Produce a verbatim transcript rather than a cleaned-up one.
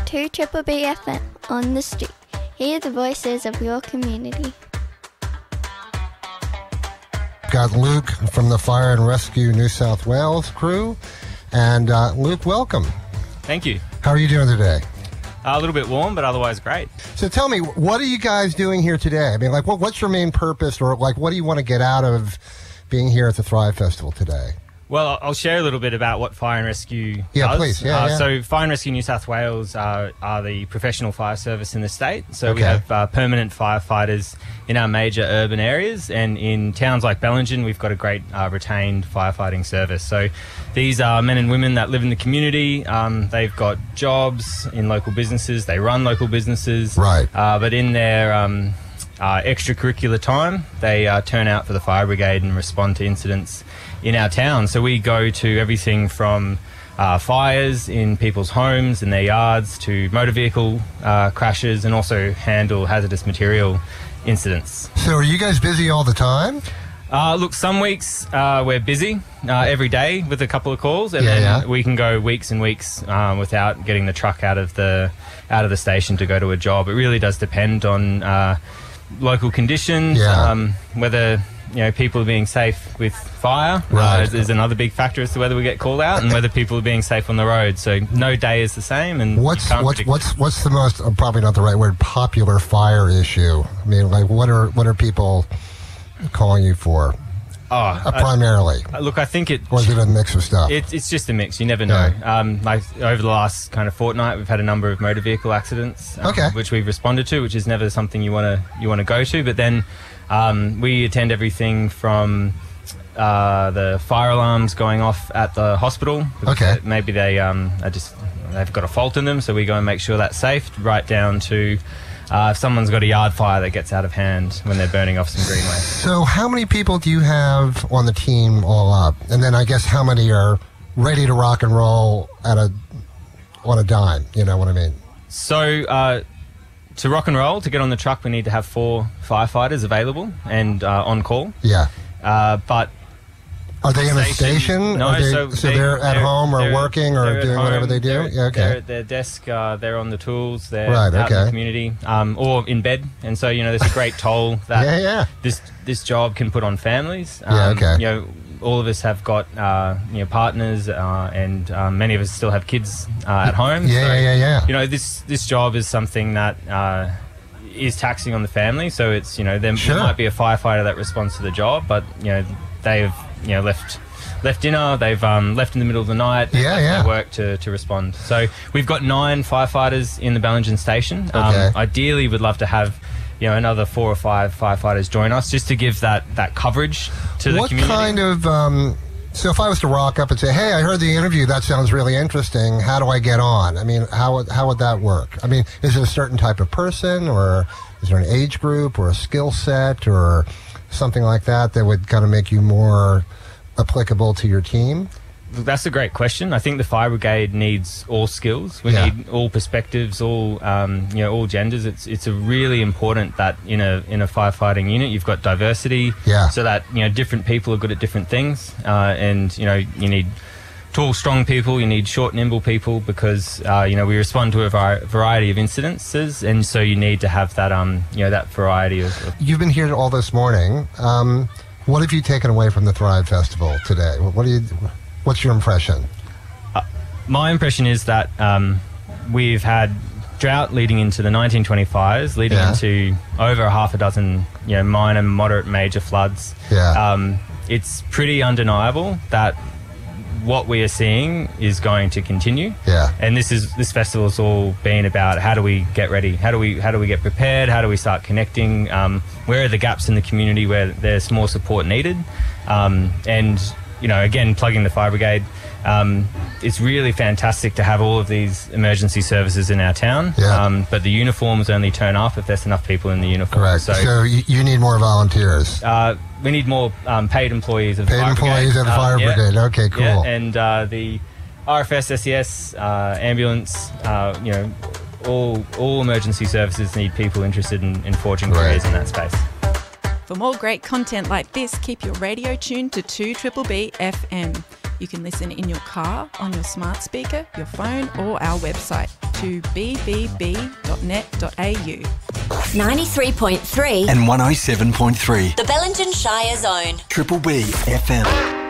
two Triple B F M on the street. Hear the voices of your community. Got Luke from the Fire and Rescue New South Wales crew. And uh, Luke, welcome. Thank you. How are you doing today? Uh, a little bit warm, but otherwise great. So tell me, what are you guys doing here today? I mean, like, what, what's your main purpose, or like, what do you want to get out of being here at the Thrive Festival today? Well, I'll share a little bit about what Fire and Rescue yeah, does. Please. Yeah, uh, yeah. So Fire and Rescue New South Wales are, are the professional fire service in the state. So okay. we have uh, permanent firefighters in our major urban areas, and in towns like Bellingen, we've got a great uh, retained firefighting service. So these are men and women that live in the community. Um, they've got jobs in local businesses. They run local businesses. Right. Uh, but in their um, uh, extracurricular time, they uh, turn out for the fire brigade and respond to incidents in our town. So we go to everything from uh, fires in people's homes and their yards to motor vehicle uh, crashes, and also handle hazardous material incidents. So are you guys busy all the time? Uh, look, some weeks uh, we're busy uh, every day with a couple of calls, and yeah, then yeah. we can go weeks and weeks um, without getting the truck out of the out of the station to go to a job. It really does depend on uh, local conditions, yeah. um, whether you know people are being safe with fire. Right. Uh, is, is another big factor as to whether we get called out, and whether people are being safe on the road. So no day is the same. And what's what's what's what's the most uh, probably not the right word popular fire issue? I mean, like what are what are people calling you for? Oh, uh, primarily. Uh, look, I think it. Or is it a mix of stuff? It, it's just a mix. You never know. Yeah. Um, like over the last kind of fortnight, we've had a number of motor vehicle accidents, um, okay. which we've responded to, which is never something you want to you want to go to. But then um, we attend everything from uh, the fire alarms going off at the hospital. Okay. Maybe they um, are just they've got a fault in them, so we go and make sure that's safe. Right down to Uh, if someone's got a yard fire that gets out of hand when they're burning off some greenway. So how many people do you have on the team all up? And then I guess how many are ready to rock and roll at a on a dime? You know what I mean? So uh, to rock and roll, to get on the truck, we need to have four firefighters available and uh, on call. Yeah. Uh, but are they in a station? No, are they, so, so they, they're at they're, home or working or doing home, whatever they do? They're, yeah, okay. They're at their desk, uh, they're on the tools, they're right, out okay. in the community, um, or in bed. And so, you know, there's a great toll that yeah, yeah. this this job can put on families. Um, yeah, okay. You know, all of us have got, uh, you know, partners, uh, and um, many of us still have kids uh, at home. Yeah, so, yeah, yeah, yeah. You know, this, this job is something that uh, is taxing on the family. So it's, you know, there, sure. there might be a firefighter that responds to the job, but, you know, they've, you know, left... left dinner, they've um, left in the middle of the night, yeah, left yeah. their work to, to respond. So we've got nine firefighters in the Bellingen station. Okay. Um, ideally, we'd love to have you know another four or five firefighters join us just to give that, that coverage to the what community. What kind of... Um, so if I was to rock up and say, hey, I heard the interview, that sounds really interesting, how do I get on? I mean, how, how would that work? I mean, is it a certain type of person, or is there an age group or a skill set or something like that that would kind of make you more applicable to your team? That's a great question. I think the fire brigade needs all skills. We yeah. need all perspectives, all um, you know, all genders. It's it's a really important that in a in a firefighting unit you've got diversity, yeah. so that you know different people are good at different things, uh, and you know you need tall, strong people. You need short, nimble people because uh, you know we respond to a var- variety of incidences, and so you need to have that um you know that variety of. of You've been here all this morning. Um, What have you taken away from the Thrive Festival today? What do you? What's your impression? Uh, my impression is that um, we've had drought leading into the nineteen twenty fires, leading yeah. into over a half a dozen, you know, minor, moderate, major floods. Yeah. Um, it's pretty undeniable that what we are seeing is going to continue. Yeah. And this is this festival has all been about how do we get ready? How do we how do we get prepared? How do we start connecting? Um, where are the gaps in the community where there's more support needed? Um, and you know, again, plugging the fire brigade. Um, it's really fantastic to have all of these emergency services in our town. Yeah. Um, but the uniforms only turn up if there's enough people in the uniform. Correct. So, so you, you need more volunteers. Uh, we need more um, paid employees of paid the fire employees brigade. of the fire uh, brigade. Yeah. Okay, cool. Yeah, and uh, the R F S, S E S, uh, ambulance, uh, you know, all all emergency services need people interested in, in forging right. careers in that space. For more great content like this, keep your radio tuned to two Triple B F M. You can listen in your car, on your smart speaker, your phone, or our website, to b b b dot net dot a u. ninety-three point three and one oh seven point three. The Bellingen Shire Zone. Triple B F M.